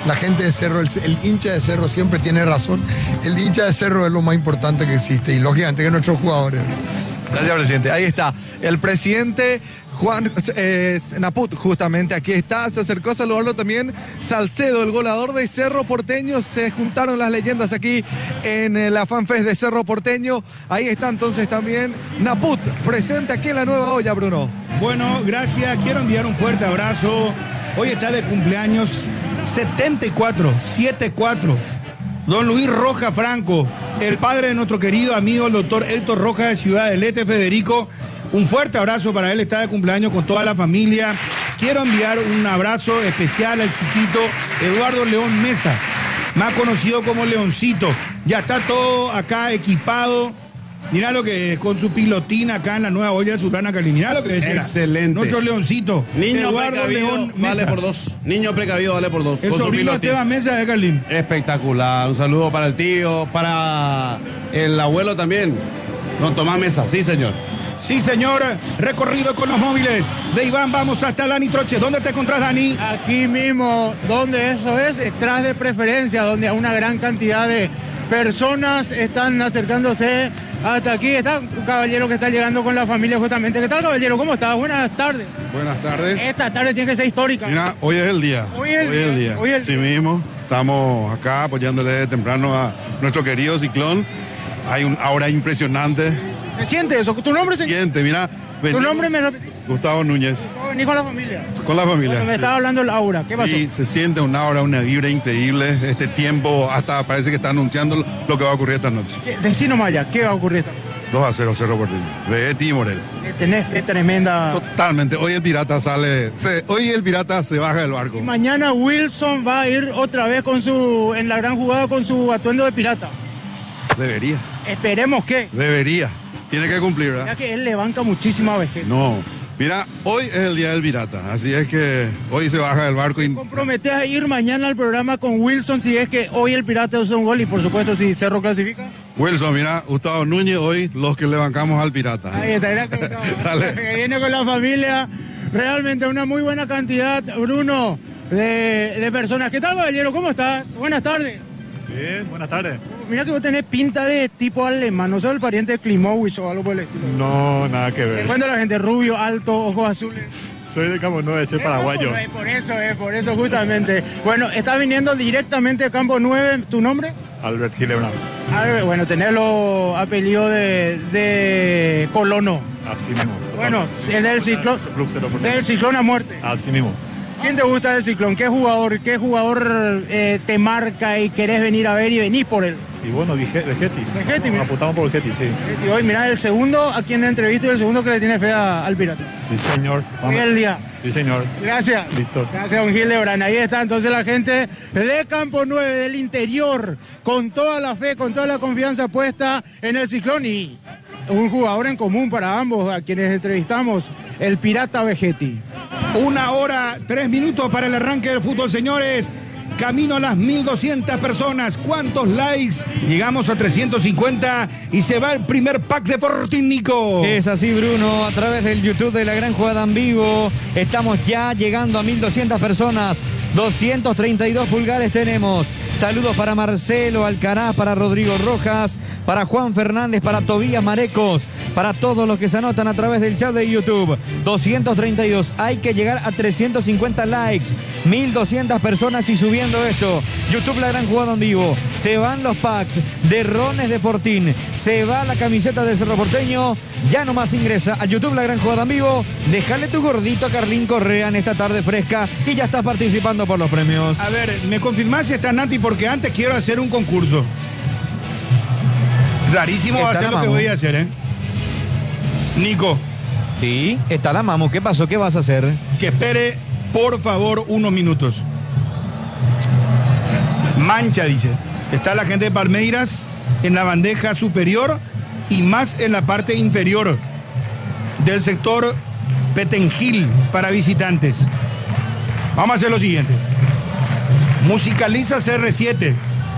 La gente de Cerro, el hincha de Cerro siempre tiene razón. El hincha de Cerro es lo más importante que existe y lógicamente que nuestros jugadores. Gracias, presidente. Ahí está. El presidente Juan Naput, justamente aquí está. Se acercó a saludarlo también Salcedo, el goleador de Cerro Porteño. Se juntaron las leyendas aquí en la fanfest de Cerro Porteño. Ahí está entonces también Naput, presente aquí en la Nueva Olla, Bruno. Bueno, gracias. Quiero enviar un fuerte abrazo. Hoy está de cumpleaños 74. Don Luis Rojas Franco, el padre de nuestro querido amigo el doctor Héctor Rojas de Ciudad del Este, Federico. Un fuerte abrazo para él, está de cumpleaños con toda la familia. Quiero enviar un abrazo especial al chiquito Eduardo León Mesa, más conocido como Leoncito. Ya está todo acá equipado. Mirá lo que con su pilotina acá en la Nueva Olla de Sultana Cali. Mirá lo que es. Excelente. Nuestro Leoncito. Niño Eduardo precavido, León Mesa. vale por 2. Niño precavido, vale por 2. El con su sobrino pilotín. Esteban Mesa de Carlín. Espectacular. Un saludo para el tío, para el abuelo también. Don Tomás Mesa, sí, señor. Sí, señor. Recorrido con los móviles de Iván. Vamos hasta Dani Troche. ¿Dónde te encontrás, Dani? Aquí mismo, donde eso es, detrás de Preferencia, donde una gran cantidad de personas están acercándose hasta aquí. Está un caballero que está llegando con la familia justamente. ¿Qué tal, caballero? ¿Cómo está? Buenas tardes. Buenas tardes. Esta tarde tiene que ser histórica. Mira, hoy es el día. Hoy es el día. Hoy es el Sí día. mismo. Estamos acá apoyándole de temprano a nuestro querido Ciclón. Hay una aura impresionante. ¿Se siente eso? ¿Tu nombre se Siente, mira. ¿Tu nombre me repetí? Gustavo Núñez. Vení con la familia. Con la familia. Bueno, me estaba hablando el aura. ¿Qué pasó? Sí, se siente una aura, una vibra increíble. Este tiempo hasta parece que está anunciando lo que va a ocurrir esta noche. Decí nomás ya, ¿qué va a ocurrir esta noche? 2-0 Cerro Porteño. Betty y Morel. Tenés fe tremenda. Totalmente. Hoy el pirata hoy el pirata se baja del barco. Y mañana Wilson va a ir otra vez en la gran jugada con su atuendo de pirata. Debería. Esperemos que. Debería. Tiene que cumplir, ¿verdad? Ya que él le banca muchísimo a Vegeta. No. Mira, hoy es el día del pirata, así es que hoy se baja del barco y... ¿Comprometes a ir mañana al programa con Wilson si es que hoy el pirata usa un gol y por supuesto si Cerro clasifica? Wilson, mira, Gustavo Núñez, hoy los que le bancamos al pirata. Ahí está, gracias Gustavo. Dale. Que viene con la familia, realmente una muy buena cantidad, Bruno, de personas. ¿Qué tal, caballero? ¿Cómo estás? Buenas tardes. Bien, buenas tardes. Mira que vos tenés pinta de tipo alemán, no sos el pariente de Klimowicz o algo por el estilo. No, nada que Te ver. cuento la gente, rubio, alto, ojos azules. Soy de Campo 9, soy paraguayo. Por eso justamente. Bueno, estás viniendo directamente de Campo 9, ¿tu nombre? Albert Gilebrand. A ver, bueno, tenés los apellidos de colono. Así mismo. Bueno, es del ciclón. Club Cerro Porteño. Del ciclón a muerte. Así mismo. ¿Quién te gusta del ciclón? ¿Qué jugador te marca y querés venir a ver y venís por él? Y bueno, Vegetti. Vegetti, mira. Apuntamos por Vegetti, sí. Y hoy, mirá, el segundo a quien le entrevisto y el segundo que le tiene fe al pirata. Sí, señor. Hoy es el día. Sí, señor. Gracias. Listo. Gracias, don Gilebrand. Ahí está entonces la gente de Campo 9, del interior, con toda la fe, con toda la confianza puesta en el ciclón y un jugador en común para ambos, a quienes entrevistamos, el pirata Vegetti. 1 hora, 3 minutos para el arranque del fútbol, señores. Camino a las 1.200 personas. ¿Cuántos likes? Llegamos a 350 y se va el primer pack de Fortín, Nico. Es así, Bruno, a través del YouTube de La Gran Jugada en Vivo. Estamos ya llegando a 1.200 personas. 232 pulgares tenemos. Saludos para Marcelo Alcaraz, para Rodrigo Rojas, para Juan Fernández, para Tobías Marecos, para todos los que se anotan a través del chat de YouTube. 232, hay que llegar a 350 likes, 1.200 personas y subiendo esto. YouTube La Gran Jugada en Vivo. Se van los packs de Rones de Fortín, se va la camiseta de Cerro Porteño. Ya nomás ingresa a YouTube La Gran Jugada en Vivo. Déjale tu gordito a Carlín Correa en esta tarde fresca y ya estás participando por los premios. A ver, ¿me confirmás si está Nati? Porque antes quiero hacer un concurso. Rarísimo va a ser lo que voy a hacer, ¿eh? Nico. Sí, está la Mamu. ¿Qué pasó? ¿Qué vas a hacer? Que espere, por favor, unos minutos. Mancha, dice. Está la gente de Palmeiras en la bandeja superior y más en la parte inferior del sector Petengil para visitantes. Vamos a hacer lo siguiente. Musicaliza CR7.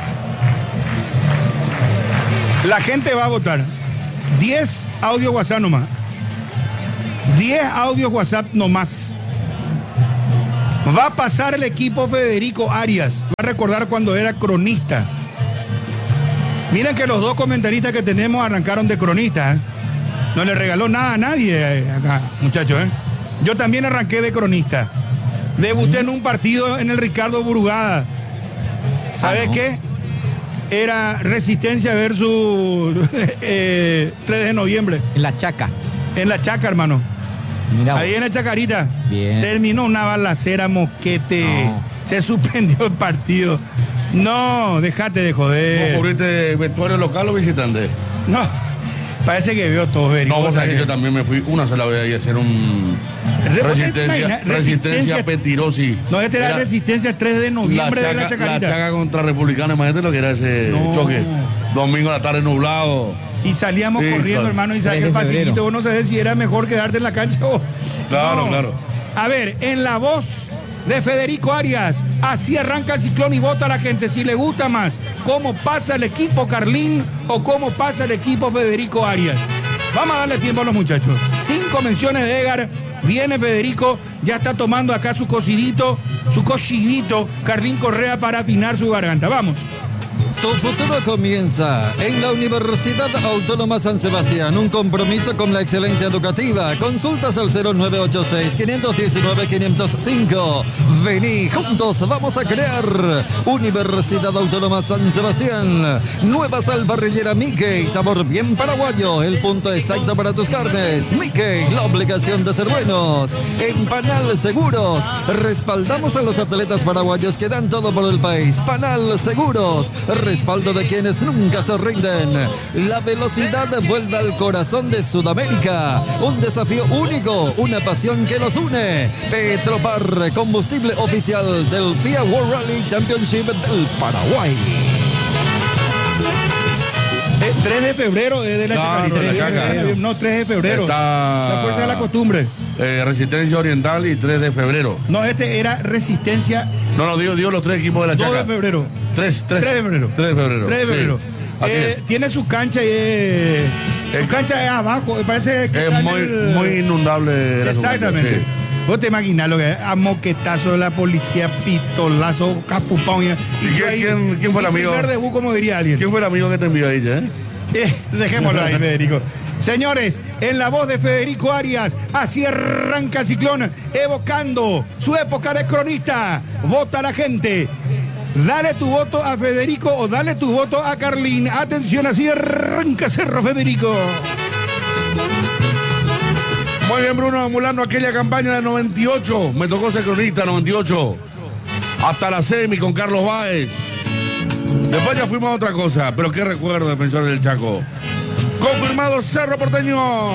La gente va a votar 10 audios WhatsApp nomás. 10 audios WhatsApp nomás. Va a pasar el equipo Federico Arias. Va a recordar cuando era cronista. Miren que los dos comentaristas que tenemos arrancaron de cronista. No le regaló nada a nadie acá, muchachos. Yo también arranqué de cronista. Debuté en un partido en el Ricardo Burugada. ¿Sabes qué? Era Resistencia versus 3 de noviembre. En la Chaca. En la Chaca, hermano. Mirá Ahí vos. en la Chacarita. Bien. Terminó una balacera, moquete. No. Se suspendió el partido. No, déjate de ¿Vos joder. cubriste vestuario local o visitante? No, parece que veo todo, No, vos sabés que yo también me fui una sola vez ahí a hacer un Resistencia Resistencia Petirosi. No, este era Resistencia 3 de noviembre de la La Chacarita. Chaca contra Republicana, imagínate lo que era ese No. choque. Domingo a la tarde nublado. Y salíamos Sí, corriendo, claro. hermano, y 3 salía de el febrero. pasillito. Vos no sabés si era mejor quedarte en la cancha o. Claro, No. claro. A ver, en la voz de Federico Arias, así arranca el Ciclón y vota a la gente si le gusta más cómo pasa el equipo Carlín o cómo pasa el equipo Federico Arias. Vamos a darle tiempo a los muchachos. 5 menciones de Edgar. Viene Federico, ya está tomando acá su cocidito, su cochiguito, Carlín Correa para afinar su garganta. Vamos. Tu futuro comienza en la Universidad Autónoma San Sebastián, un compromiso con la excelencia educativa. Consultas al 0986-519-505. Vení, juntos vamos a crear Universidad Autónoma San Sebastián. Nueva salparrillera Mickey, sabor bien paraguayo, el punto exacto para tus carnes. Mickey, la obligación de ser buenos. En Panal Seguros, respaldamos a los atletas paraguayos que dan todo por el país. Panal Seguros, respaldo de quienes nunca se rinden. La velocidad vuelve al corazón de Sudamérica. Un desafío único, una pasión que nos une. Petropar, combustible oficial del FIA World Rally Championship del Paraguay. 3 de febrero es de la Claro, Chacarita. de la Chaca. No, 3 de febrero. Está- La fuerza de la costumbre. Resistencia Oriental y 3 de febrero. No, este era Resistencia No, digo los 3 equipos de la 2 Chaca. de febrero. 3 3 de febrero. 3 de febrero. 3 de sí. febrero. Así es. Tiene su cancha y su cancha es abajo. Parece que Es está en muy, el- muy inundable. la Exactamente. subida, sí. Vos te imaginas lo que es, a moquetazo de la policía, pistolazo, capupón. Y yo ahí, quién fue el mi amigo? primer debut, como diría alguien. ¿Quién fue el amigo que te envió ahí, Dejémoslo ahí, Federico. Señores, en la voz de Federico Arias, así arranca Ciclón, evocando su época de cronista. Vota a la gente. Dale tu voto a Federico o dale tu voto a Carlín. Atención, así arranca Cerro Federico. Muy bien, Bruno, emulando aquella campaña del 98. Me tocó ser cronista 98. Hasta la semi con Carlos Báez. Después ya fuimos a otra cosa. Pero qué recuerdo, Defensores del Chaco. Confirmado Cerro Porteño.